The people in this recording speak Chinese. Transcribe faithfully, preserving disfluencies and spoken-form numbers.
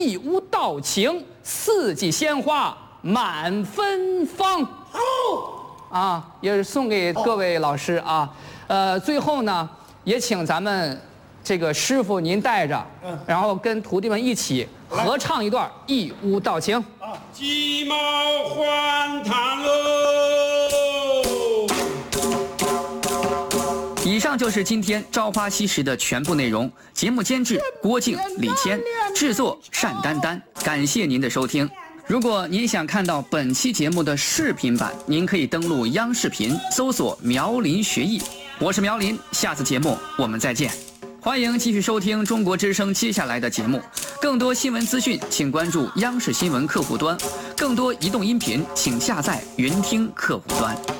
义乌道情，四季鲜花满芬芳。好啊，也是送给各位老师啊。呃，最后呢，也请咱们这个师傅您带着，然后跟徒弟们一起合唱一段《义乌道情》。 啊，鸡毛换汤喽！ 以上就是今天《朝花夕拾》的全部内容。节目监制郭靖、李谦，制作单丹丹。感谢您的收听。如果您想看到本期节目的视频版，您可以登录央视频搜索苗林学艺。我是苗林，下次节目我们再见。欢迎继续收听中国之声接下来的节目。更多新闻资讯，请关注央视新闻客户端；更多移动音频，请下载云听客户端。